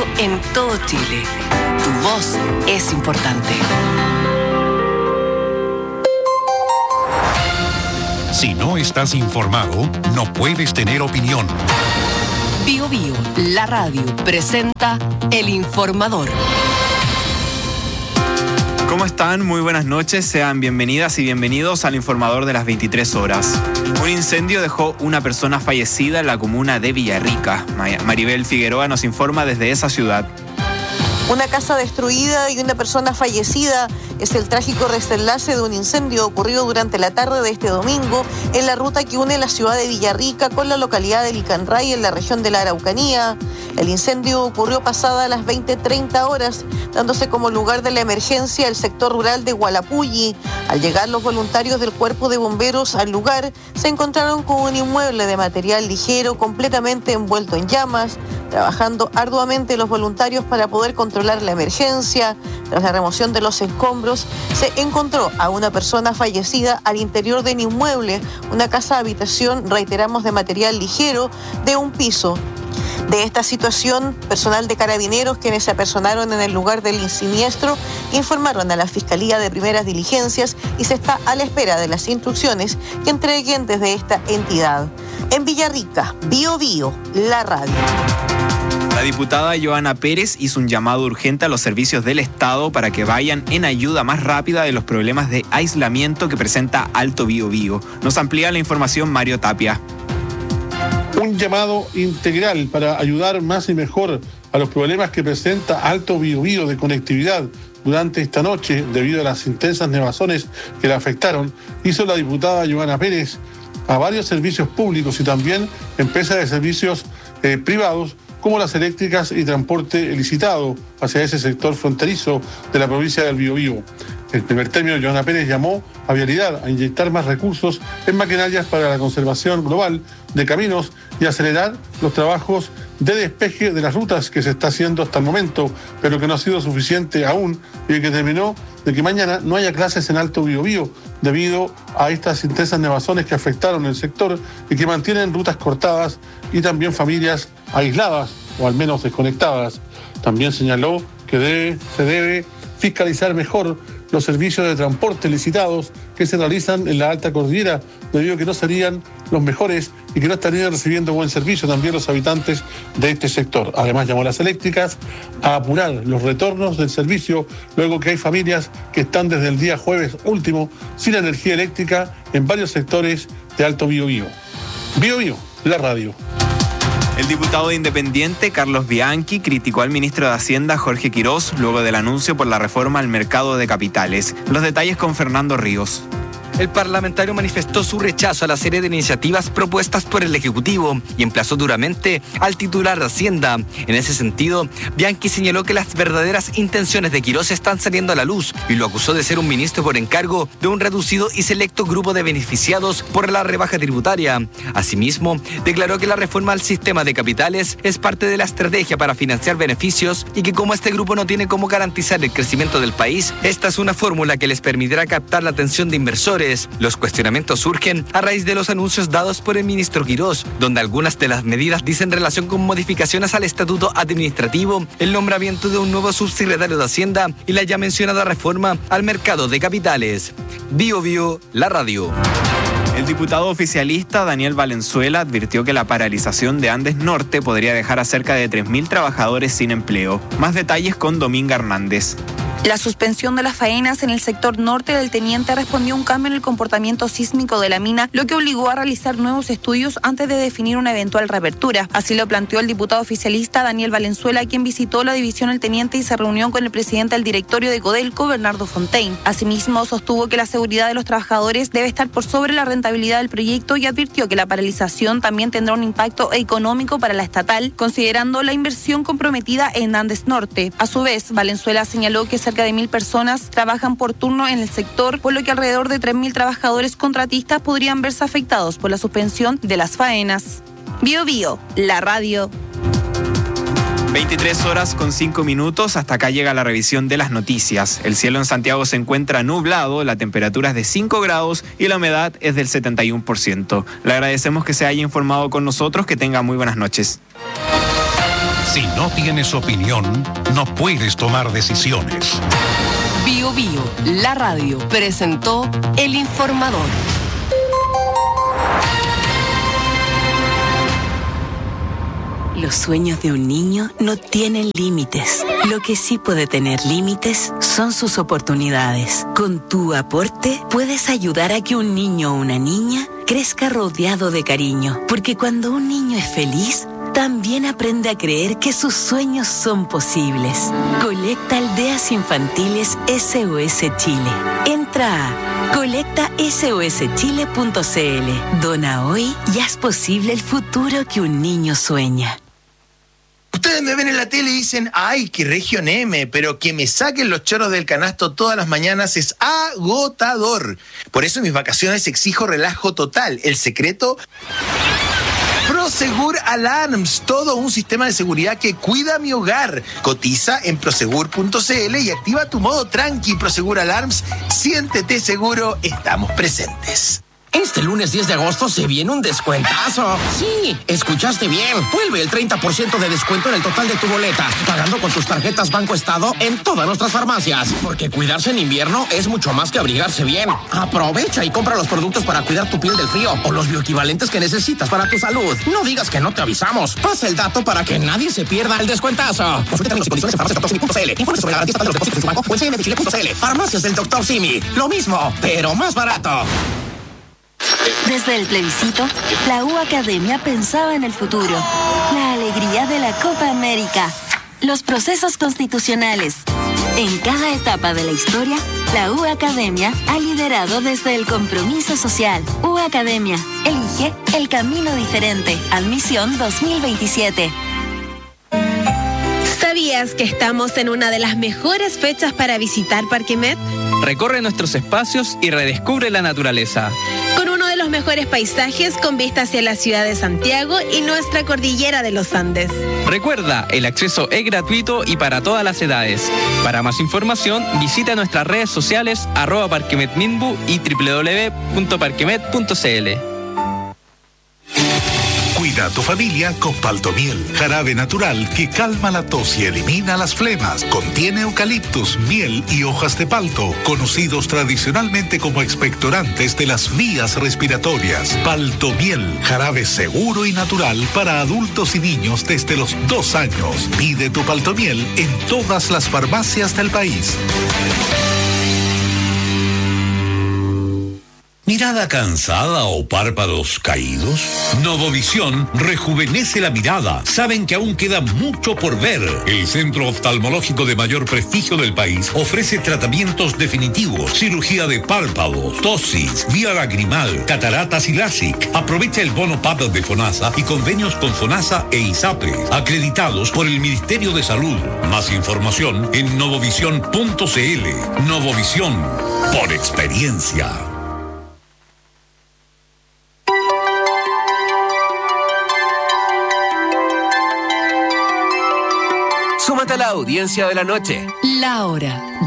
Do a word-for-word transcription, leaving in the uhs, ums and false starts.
en todo Chile. Tu voz es importante. Si no estás informado, no puedes tener opinión. Bio Bio, la radio, presenta El Informador. ¿Cómo están? Muy buenas noches. Sean bienvenidas y bienvenidos al Informador de las veintitrés horas. Un incendio dejó una persona fallecida en la comuna de Villarrica. Maribel Figueroa nos informa desde esa ciudad. Una casa destruida y una persona fallecida es el trágico desenlace de un incendio ocurrido durante la tarde de este domingo en la ruta que une la ciudad de Villarrica con la localidad de Licanray en la región de la Araucanía. El incendio ocurrió pasada las veinte treinta horas, dándose como lugar de la emergencia el sector rural de Gualapulli. Al llegar los voluntarios del Cuerpo de Bomberos al lugar, se encontraron con un inmueble de material ligero completamente envuelto en llamas. Trabajando arduamente los voluntarios para poder controlar la emergencia. Tras la remoción de los escombros, se encontró a una persona fallecida al interior del inmueble, una casa habitación, reiteramos, de material ligero, de un piso. De esta situación, personal de Carabineros, quienes se apersonaron en el lugar del siniestro, informaron a la Fiscalía de Primeras Diligencias y se está a la espera de las instrucciones que entreguen desde esta entidad. En Villarrica, Bio Bio, la radio. La diputada Joana Pérez hizo un llamado urgente a los servicios del Estado para que vayan en ayuda más rápida de los problemas de aislamiento que presenta Alto Biobío. Nos amplía la información Mario Tapia. Un llamado integral para ayudar más y mejor a los problemas que presenta Alto Biobío de conectividad durante esta noche, debido a las intensas nevazones que la afectaron, hizo la diputada Joana Pérez a varios servicios públicos y también empresas de servicios eh, privados, como las eléctricas y transporte licitado hacia ese sector fronterizo de la provincia del Biobío. En primer término, Joana Pérez llamó a Vialidad a inyectar más recursos en maquinarias para la conservación global de caminos y acelerar los trabajos de despeje de las rutas que se está haciendo hasta el momento, pero que no ha sido suficiente aún y que terminó de que mañana no haya clases en Alto Biobío debido a estas intensas nevazones que afectaron el sector y que mantienen rutas cortadas y también familias aisladas o al menos desconectadas. También señaló que debe, se debe fiscalizar mejor los servicios de transporte licitados que se realizan en la alta cordillera, debido a que no serían los mejores y que no estarían recibiendo buen servicio también los habitantes de este sector. Además, llamó a las eléctricas a apurar los retornos del servicio, luego que hay familias que están desde el día jueves último sin energía eléctrica en varios sectores de Alto Biobío. Biobío, la radio. El diputado independiente Carlos Bianchi criticó al ministro de Hacienda Jorge Quirós luego del anuncio por la reforma al mercado de capitales. Los detalles con Fernando Ríos. El parlamentario manifestó su rechazo a la serie de iniciativas propuestas por el Ejecutivo y emplazó duramente al titular de Hacienda. En ese sentido, Bianchi señaló que las verdaderas intenciones de Quirós están saliendo a la luz y lo acusó de ser un ministro por encargo de un reducido y selecto grupo de beneficiados por la rebaja tributaria. Asimismo, declaró que la reforma al sistema de capitales es parte de la estrategia para financiar beneficios y que como este grupo no tiene cómo garantizar el crecimiento del país, esta es una fórmula que les permitirá captar la atención de inversores. Los cuestionamientos surgen a raíz de los anuncios dados por el ministro Quirós, donde algunas de las medidas dicen relación con modificaciones al estatuto administrativo, el nombramiento de un nuevo subsecretario de Hacienda y la ya mencionada reforma al mercado de capitales. Bio Bio, la radio. El diputado oficialista Daniel Valenzuela advirtió que la paralización de Andes Norte podría dejar a cerca de tres mil trabajadores sin empleo. Más detalles con Dominga Hernández. La suspensión de las faenas en el sector norte del Teniente respondió a un cambio en el comportamiento sísmico de la mina, lo que obligó a realizar nuevos estudios antes de definir una eventual reapertura. Así lo planteó el diputado oficialista Daniel Valenzuela, quien visitó la división El Teniente y se reunió con el presidente del directorio de Codelco, Bernardo Fontaine. Asimismo, sostuvo que la seguridad de los trabajadores debe estar por sobre la rentabilidad del proyecto y advirtió que la paralización también tendrá un impacto económico para la estatal, considerando la inversión comprometida en Andes Norte. A su vez, Valenzuela señaló que se cerca de mil personas trabajan por turno en el sector, por lo que alrededor de tres mil trabajadores contratistas podrían verse afectados por la suspensión de las faenas. Bio Bio, la radio. veintitrés horas con cinco minutos, hasta acá llega la revisión de las noticias. El cielo en Santiago se encuentra nublado, la temperatura es de cinco grados y la humedad es del setenta y uno por ciento. Le agradecemos que se haya informado con nosotros, que tenga muy buenas noches. Si no tienes opinión, no puedes tomar decisiones. Bio Bio, la radio, presentó El Informador. Los sueños de un niño no tienen límites. Lo que sí puede tener límites son sus oportunidades. Con tu aporte puedes ayudar a que un niño o una niña crezca rodeado de cariño. Porque cuando un niño es feliz, también aprende a creer que sus sueños son posibles. Colecta Aldeas Infantiles S O S Chile. Entra a colecta S O S chile punto c l. Dona hoy y haz posible el futuro que un niño sueña. Ustedes me ven en la tele y dicen, ay, qué región M, pero que me saquen los chorros del canasto todas las mañanas es agotador. Por eso en mis vacaciones exijo relajo total. El secreto... Prosegur Alarms, todo un sistema de seguridad que cuida mi hogar. Cotiza en prosegur punto c l y activa tu modo tranqui. Prosegur Alarms, siéntete seguro, estamos presentes. Este lunes diez de agosto se viene un descuentazo. Sí, escuchaste bien. Vuelve el treinta por ciento de descuento en el total de tu boleta, pagando con tus tarjetas Banco Estado en todas nuestras farmacias. Porque cuidarse en invierno es mucho más que abrigarse bien. Aprovecha y compra los productos para cuidar tu piel del frío o los bioequivalentes que necesitas para tu salud. No digas que no te avisamos. Pasa el dato para que nadie se pierda el descuentazo. Consulta términos y condiciones en farmacias doctor simi punto c l. Informe sobre la garantía estatal de los depósitos en su banco o en c m f chile punto c l. Farmacias del doctor Simi. Lo mismo, pero más barato. Desde el plebiscito, la U Academia pensaba en el futuro, la alegría de la Copa América, los procesos constitucionales. En cada etapa de la historia, la U Academia ha liderado desde el compromiso social. U Academia, elige el camino diferente. Admisión dos mil veintisiete. ¿Sabías que estamos en una de las mejores fechas para visitar Parque Met? Recorre nuestros espacios y redescubre la naturaleza. Con uno de los mejores paisajes con vista hacia la ciudad de Santiago y nuestra cordillera de los Andes. Recuerda, el acceso es gratuito y para todas las edades. Para más información, visita nuestras redes sociales arroba parquemetminbu y doble u doble u doble u punto parquemet punto c l. Cuida a tu familia con Paltomiel, jarabe natural que calma la tos y elimina las flemas. Contiene eucaliptus, miel y hojas de palto, conocidos tradicionalmente como expectorantes de las vías respiratorias. Paltomiel, jarabe seguro y natural para adultos y niños desde los dos años. Pide tu Paltomiel en todas las farmacias del país. ¿Mirada cansada o párpados caídos? Novovisión rejuvenece la mirada. Saben que aún queda mucho por ver. El centro oftalmológico de mayor prestigio del país ofrece tratamientos definitivos, cirugía de párpados, tosis, vía lagrimal, cataratas y LASIK. Aprovecha el bono P A P de FONASA y convenios con FONASA e ISAPRES, acreditados por el Ministerio de Salud. Más información en novovisión punto c l. Novovisión, por experiencia. Súmate a la audiencia de la noche. La hora,